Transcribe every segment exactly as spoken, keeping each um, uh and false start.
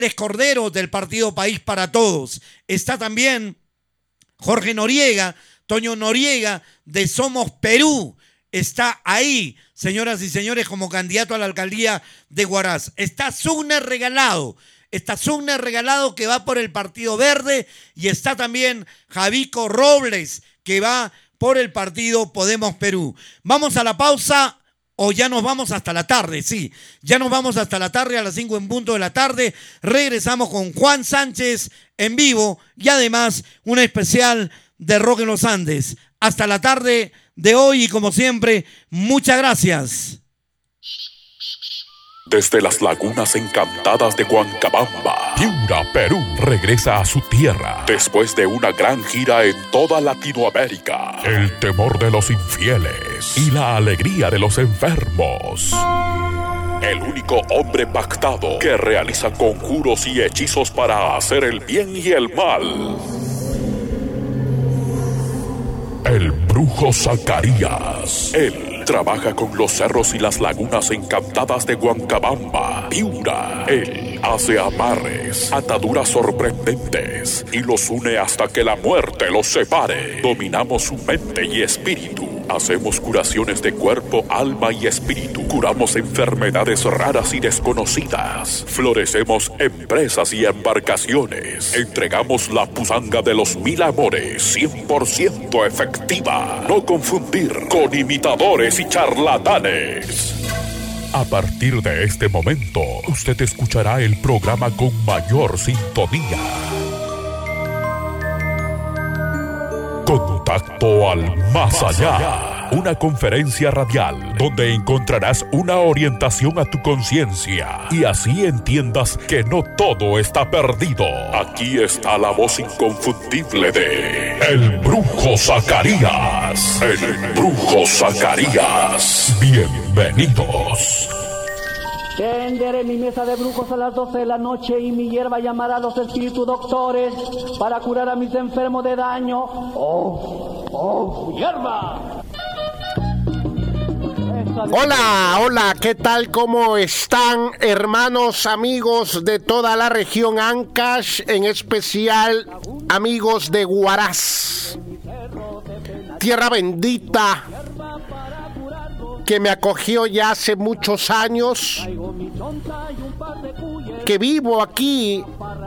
Cordero del partido País para Todos. Está también Jorge Noriega, Toño Noriega de Somos Perú. Está ahí, señoras y señores, como candidato a la alcaldía de Huaraz. Está Sugner Regalado. Está Sugner Regalado, que va por el Partido Verde. Y está también Javico Robles, que va por el partido Podemos Perú. Vamos a la pausa. O ya nos vamos hasta la tarde, sí. Ya nos vamos hasta la tarde, a las cinco en punto de la tarde. Regresamos con Juan Sánchez en vivo y además un especial de Rock en los Andes. Hasta la tarde de hoy y como siempre, muchas gracias. Desde las lagunas encantadas de Huancabamba, Piura, Perú, regresa a su tierra después de una gran gira en toda Latinoamérica. El temor de los infieles y la alegría de los enfermos. El único hombre pactado que realiza conjuros y hechizos para hacer el bien y el mal. El brujo Zacarías. Él trabaja con los cerros y las lagunas encantadas de Huancabamba, Piura. Él hace amarres, ataduras sorprendentes y los une hasta que la muerte los separe. Dominamos su mente y espíritu. Hacemos curaciones de cuerpo, alma y espíritu. Curamos enfermedades raras y desconocidas. Florecemos empresas y embarcaciones. Entregamos la pusanga de los mil amores, cien por ciento efectiva. No confundir con imitadores y charlatanes. A partir de este momento, usted escuchará el programa con mayor sintonía. Contacto al Más Allá. Una conferencia radial donde encontrarás una orientación a tu conciencia y así entiendas que no todo está perdido. Aquí está la voz inconfundible de El Brujo Zacarías. El Brujo Zacarías. Bienvenidos. Tenderé mi mesa de brujos a las doce de la noche y mi hierba llamará a los espíritus doctores para curar a mis enfermos de daño. ¡Oh! ¡Oh! ¡Hierba! Hola, hola, ¿qué tal? ¿Cómo están, hermanos, amigos de toda la región Ancash, en especial amigos de Huaraz, tierra bendita que me acogió ya hace muchos años, que vivo aquí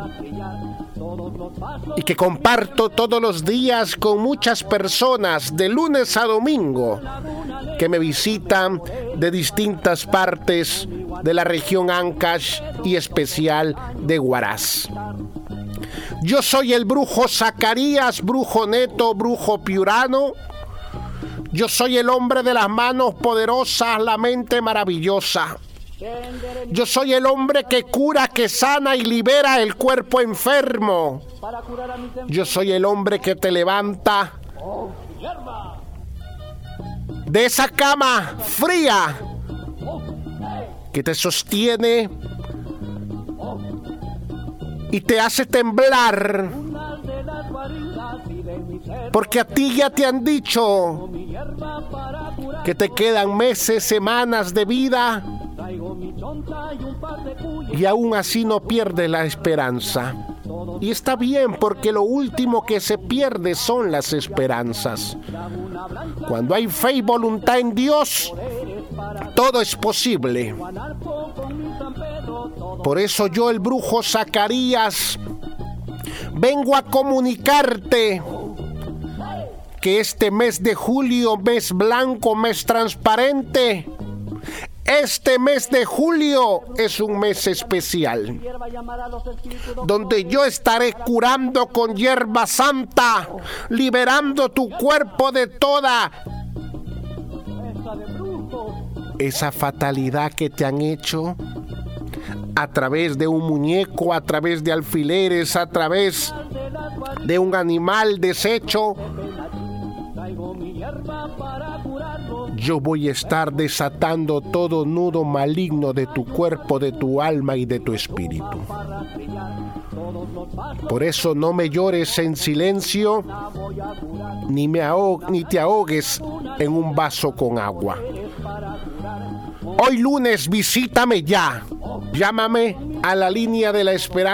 y que comparto todos los días con muchas personas de lunes a domingo que me visitan de distintas partes de la región Ancash y especial de Huaraz. Yo soy el brujo Zacarías, brujo neto, brujo piurano. Yo soy el hombre de las manos poderosas, la mente maravillosa. Yo soy el hombre que cura, que sana y libera el cuerpo enfermo. Yo soy el hombre que te levanta de esa cama fría que te sostiene y te hace temblar, porque a ti ya te han dicho que te quedan meses, semanas de vida y aún así no pierdes la esperanza. Y está bien, porque lo último que se pierde son las esperanzas. Cuando hay fe y voluntad en Dios, todo es posible. Por eso yo, el brujo Zacarías, vengo a comunicarte que este mes de julio, mes blanco, mes transparente, este mes de julio es un mes especial, donde yo estaré curando con hierba santa, liberando tu cuerpo de toda esa fatalidad que te han hecho a través de un muñeco, a través de alfileres, a través de un animal deshecho. Yo voy a estar desatando todo nudo maligno de tu cuerpo, de tu alma y de tu espíritu. Por eso no me llores en silencio, ni, me ahogue, ni te ahogues en un vaso con agua. Hoy lunes visítame ya. Llámame a la línea de la esperanza